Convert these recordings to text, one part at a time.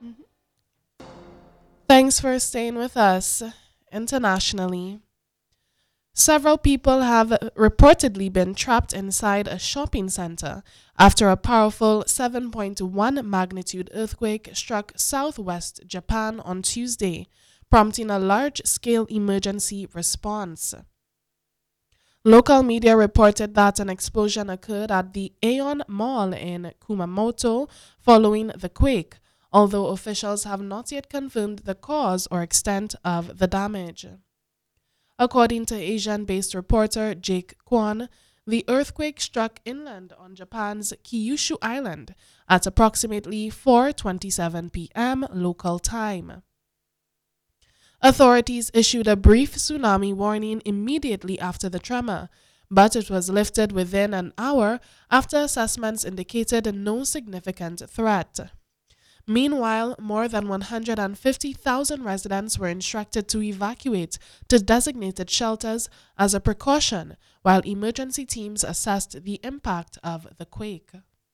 Thanks for staying with us. Internationally, several people have reportedly been trapped inside a shopping center after a powerful 7.1 magnitude earthquake struck southwest Japan on Tuesday, prompting a large scale emergency response. Local media reported that an explosion occurred at the Aeon Mall in Kumamoto following the quake, although officials have not yet confirmed the cause or extent of the damage. According to Asian based reporter Jake Kwon, the earthquake struck inland on Japan's Kyushu Island at approximately 4:27 p.m. local time. Authorities issued a brief tsunami warning immediately after the tremor, but it was lifted within an hour after assessments indicated no significant threat. Meanwhile, more than 150,000 residents were instructed to evacuate to designated shelters as a precaution, while emergency teams assessed the impact of the quake.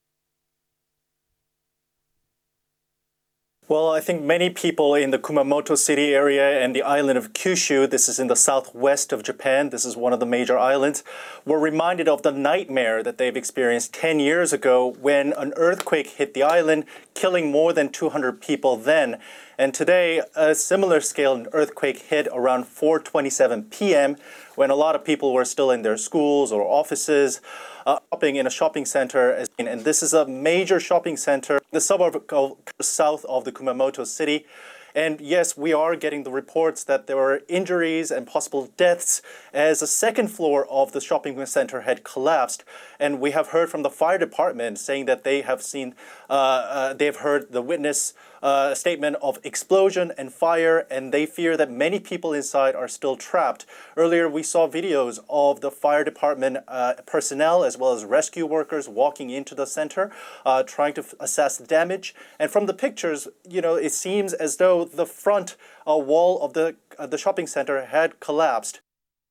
Well, I think many people in the Kumamoto city area and the island of Kyushu, this is in the southwest of Japan, this is one of the major islands, were reminded of the nightmare that they've experienced 10 years ago when an earthquake hit the island, killing more than 200 people then. And today, a similar scale earthquake hit around 4:27 p.m. when a lot of people were still in their schools or offices, shopping in a shopping center. And this is a major shopping center, the suburb south of the Kumamoto city. And yes, we are getting the reports that there were injuries and possible deaths as the second floor of the shopping center had collapsed. And we have heard from the fire department saying that they have seen, they've heard the witness statement of explosion and fire, and they fear that many people inside are still trapped. Earlier, we saw videos of the fire department personnel as well as rescue workers walking into the center, trying to assess damage. And from the pictures, it seems as though the front wall of the shopping center had collapsed.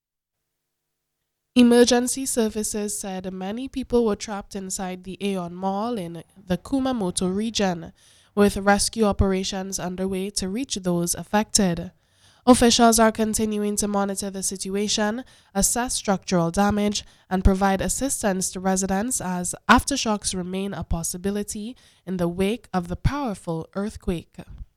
Emergency services said many people were trapped inside the Aeon Mall in the Kumamoto region, with rescue operations underway to reach those affected. Officials are continuing to monitor the situation, assess structural damage, and provide assistance to residents as aftershocks remain a possibility in the wake of the powerful earthquake.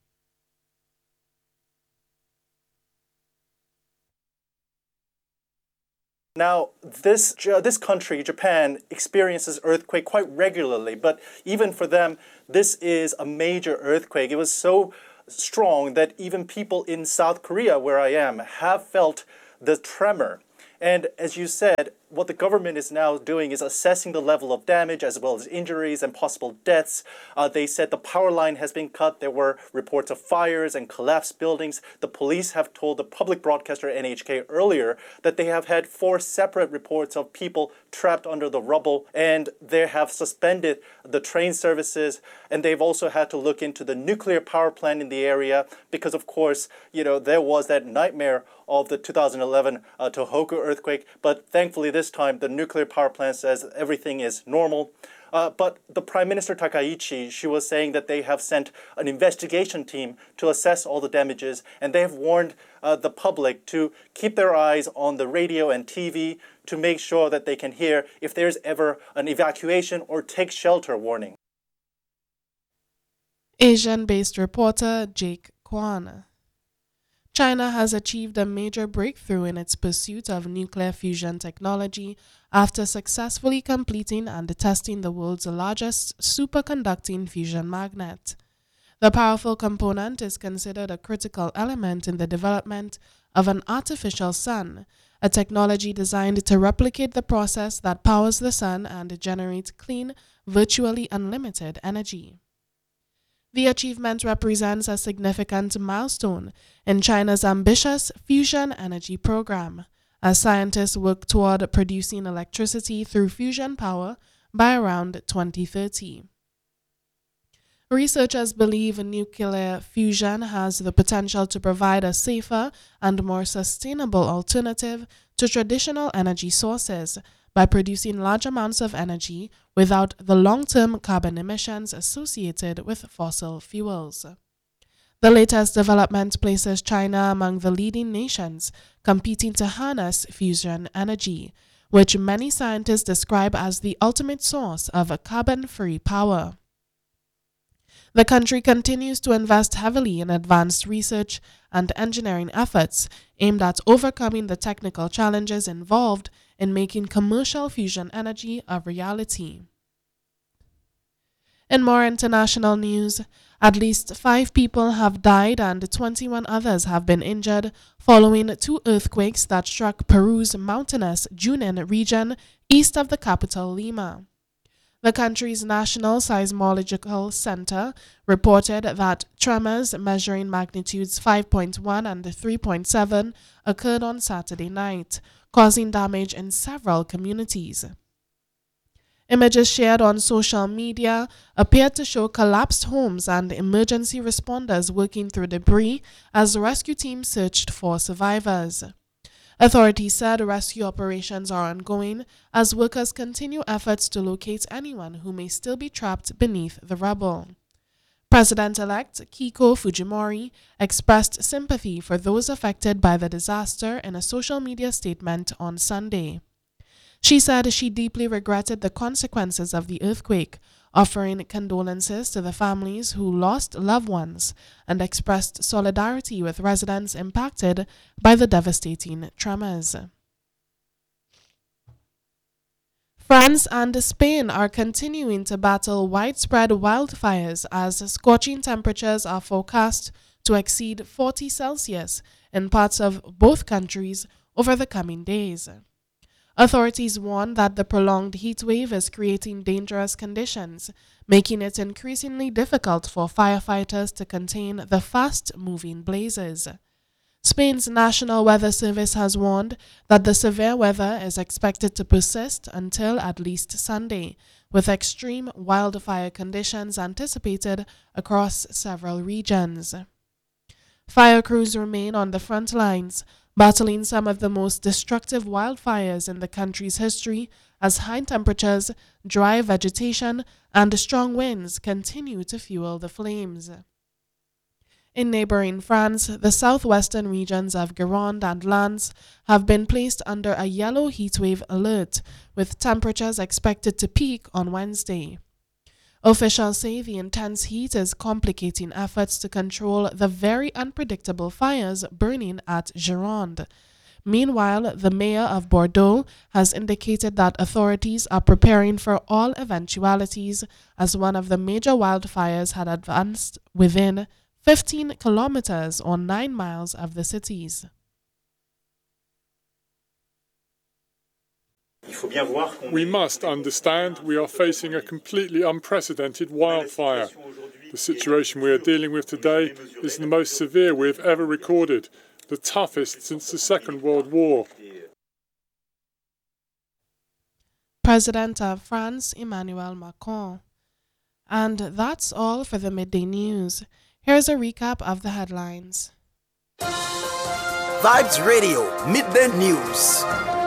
Now, this country, Japan, experiences earthquake quite regularly, but even for them, this is a major earthquake. It was so strong that even people in South Korea, where I am, have felt the tremor. And as you said, what the government is now doing is assessing the level of damage as well as injuries and possible deaths. They said the power line has been cut. There were reports of fires and collapsed buildings. The police have told the public broadcaster NHK earlier that they have had 4 separate reports of people trapped under the rubble, and they have suspended the train services, and they've also had to look into the nuclear power plant in the area because, of course, there was that nightmare of the 2011 Tohoku earthquake, but thankfully this time the nuclear power plant says everything is normal. But the Prime Minister Takaichi, she was saying that they have sent an investigation team to assess all the damages, and they have warned the public to keep their eyes on the radio and TV to make sure that they can hear if there's ever an evacuation or take shelter warning. Asian-based reporter Jake Kwan. China has achieved a major breakthrough in its pursuit of nuclear fusion technology after successfully completing and testing the world's largest superconducting fusion magnet. The powerful component is considered a critical element in the development of an artificial sun, a technology designed to replicate the process that powers the sun and generate clean, virtually unlimited energy. The achievement represents a significant milestone in China's ambitious fusion energy program, as scientists work toward producing electricity through fusion power by around 2030. Researchers believe nuclear fusion has the potential to provide a safer and more sustainable alternative to traditional energy sources by producing large amounts of energy without the long-term carbon emissions associated with fossil fuels. The latest development places China among the leading nations competing to harness fusion energy, which many scientists describe as the ultimate source of carbon-free power. The country continues to invest heavily in advanced research and engineering efforts aimed at overcoming the technical challenges involved in making commercial fusion energy a reality. In more international news, at least 5 people have died and 21 others have been injured following 2 earthquakes that struck Peru's mountainous Junin region east of the capital Lima. The country's National Seismological Center reported that tremors measuring magnitudes 5.1 and 3.7 occurred on Saturday night, causing damage in several communities. Images shared on social media appeared to show collapsed homes and emergency responders working through debris as rescue teams searched for survivors. Authorities said rescue operations are ongoing as workers continue efforts to locate anyone who may still be trapped beneath the rubble. President-elect Keiko Fujimori expressed sympathy for those affected by the disaster in a social media statement on Sunday. She said she deeply regretted the consequences of the earthquake, offering condolences to the families who lost loved ones, and expressed solidarity with residents impacted by the devastating tremors. France and Spain are continuing to battle widespread wildfires as scorching temperatures are forecast to exceed 40 Celsius in parts of both countries over the coming days. Authorities warn that the prolonged heat wave is creating dangerous conditions, making it increasingly difficult for firefighters to contain the fast-moving blazes. Spain's National Weather Service has warned that the severe weather is expected to persist until at least Sunday, with extreme wildfire conditions anticipated across several regions. Fire crews remain on the front lines, battling some of the most destructive wildfires in the country's history as high temperatures, dry vegetation, and strong winds continue to fuel the flames. In neighboring France, the southwestern regions of Gironde and Lens have been placed under a yellow heatwave alert, with temperatures expected to peak on Wednesday. Officials say the intense heat is complicating efforts to control the very unpredictable fires burning at Gironde. Meanwhile, the mayor of Bordeaux has indicated that authorities are preparing for all eventualities as one of the major wildfires had advanced within 15 kilometers or 9 miles of the cities. We must understand we are facing a completely unprecedented wildfire. The situation we are dealing with today is the most severe we have ever recorded, the toughest since the Second World War. President of France, Emmanuel Macron. And that's all for the midday news. Here's a recap of the headlines. Vibes Radio, Midday News.